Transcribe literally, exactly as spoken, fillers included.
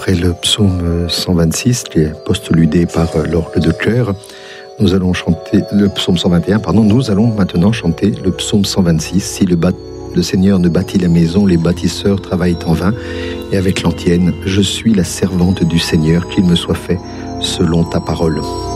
Après le psaume cent vingt-six, qui est postulé par l'orgue de chœur, nous allons chanter le psaume cent vingt et un, pardon, nous allons maintenant chanter le psaume cent vingt-six. Si le, bat, le Seigneur ne bâtit la maison, les bâtisseurs travaillent en vain. Et avec l'antienne, je suis la servante du Seigneur, qu'il me soit fait selon ta parole.